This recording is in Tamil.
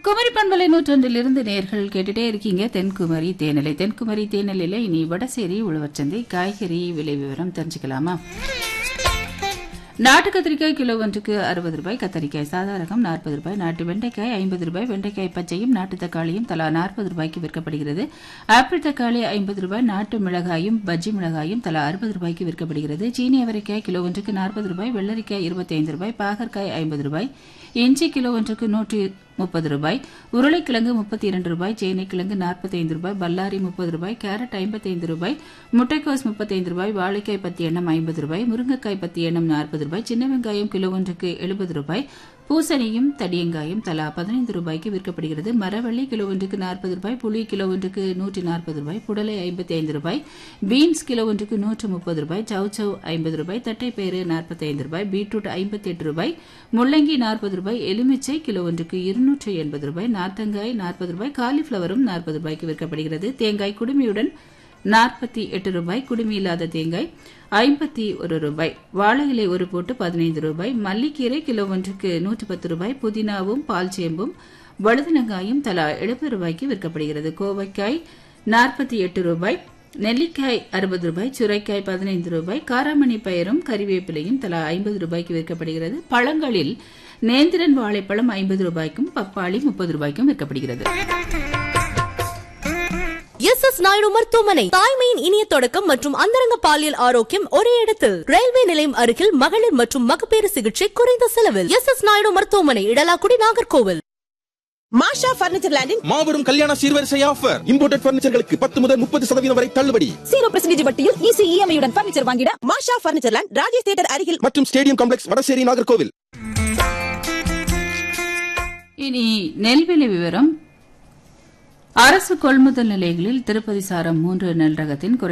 குமரி பண்பலை 101 நேர்கள் கேட்டுட்டே இருக்கீங்க. தென்குமரி தேனிலை. தென்குமரி தேனிலையில இனி வடசேரி உழவர்சந்தை காய்கறி விலை விவரம் தெரிஞ்சுக்கலாமா? நாட்டு கத்திரிக்காய் கிலோ ஒன்றுக்கு 60 ரூபாய், கத்தரிக்காய் சாதா ரகம் 40 ரூபாய், நாட்டு வெண்டைக்காய் 50 ரூபாய், வெண்டைக்காய் பச்சையும் நாட்டு தக்காளியும் தலா 40 ரூபாய்க்கு விற்கப்படுகிறது. ஆப்பிள் தக்காளி 50 ரூபாய், நாட்டு மிளகாயும் பஜ்ஜி மிளகாயும் தலா 60 ரூபாய்க்கு விற்கப்படுகிறது. சீனி அவரைக்காய் கிலோ ஒன்றுக்கு 40 ரூபாய், வெள்ளரிக்காய் 25 ரூபாய், பாகற்காய் 50 ரூபாய், இஞ்சி கிலோ ஒன்றுக்கு 130 ரூபாய், உருளைக்கிழங்கு 32 ரூபாய், சேனைக்கிழங்கு 45 ரூபாய், பல்லாரி 30 ரூபாய், கேரட் 55 ரூபாய், முட்டைக்கோஸ் 35 ரூபாய், வாழைக்காய் பத்தி எண்ணம் 50 ரூபாய், முருங்கைக்காய் பத்தி எண்ணம் 40 ரூபாய், சின்ன வெங்காயம் கிலோ ஒன்றுக்கு 70 ரூபாய், பூசணியும் தடியங்காயும் தலா 15 ரூபாய்க்கு விற்கப்படுகிறது. மரவள்ளி கிலோ ஒன்றுக்கு 40 ரூபாய், புளி கிலோ ஒன்றுக்கு 140 ரூபாய், புடலை 55 ரூபாய், பீன்ஸ் கிலோ ஒன்றுக்கு 130 ரூபாய், சவுச்சவ் 50 ரூபாய், தட்டைப்பயிறு 45 ரூபாய், பீட்ரூட் 58 ரூபாய், முள்ளங்கி 40 ரூபாய், எலுமிச்சை கிலோ ஒன்றுக்கு 280 ரூபாய், நார்த்தங்காய் 40 ரூபாய், காலிஃபிளவரும் 40 ரூபாய்க்கு விற்கப்படுகிறது. தேங்காய் குடுமியுடன் 48 ரூபாய், குடுமி இல்லாத தேங்காய் 51 ரூபாய், வாழை இலை ஒரு போட்டு 15 ரூபாய், மல்லிக்கீரை கிலோ ஒன்றுக்கு 110 ரூபாய், புதினாவும் பால் சேம்பும் வழுதினங்காயும் தலா 70 ரூபாய்க்கு விற்கப்படுகிறது. கோவைக்காய் 48 ரூபாய், நெல்லிக்காய் 60 ரூபாய், சுரைக்காய் 15 ரூபாய், காராமணி பயரும் கறிவேப்பிலையும் தலா 50 ரூபாய்க்கு விற்கப்படுகிறது. பழங்களில் நேந்திரன் வாழைப்பழம் 50 ரூபாய்க்கும் பப்பாளி 30 ரூபாய்க்கும் விற்கப்படுகிறது. எஸ் நாயுடு மருத்துவமனை தாய்மையின் இனிய தொடக்கம் மற்றும் அந்தரங்க பாலியல் ஆரோக்கியம் ஒரே இடத்தில். ரயில்வே நிலையம் அருகில் மகளிர் மற்றும் மகப்பேறு சிகிச்சை குறைந்த செலவில். எஸ் நாயுடு மருத்துவமனை, இடலாக்குடி, நாகர்கோவில். மாஷா பர்னிச்சர் லேண்டின் மாபெரும் கல்யாண சீர்வரிசை ஆஃபர். இம்போர்ட்டட் பர்னிச்சர்களுக்கு 10 முதல் 30% வரை தள்ளுபடி. 0% வட்டியில் ஈஸி இஎம்ஐ உடன் பர்னிச்சர் வாங்கிட மாஷா பர்னிச்சர் லேண்ட், ராஜேஷ் தியேட்டர் அருகில் மற்றும் ஸ்டேடியம் காம்ப்ளெக்ஸ், வடசேரி, நாகர்கோவில். இனி நெல் விலை விவரம். அரசு கொள்முதல் நிலையங்களில் திருப்பதி சாரம் 3 நெல் ரகத்தின்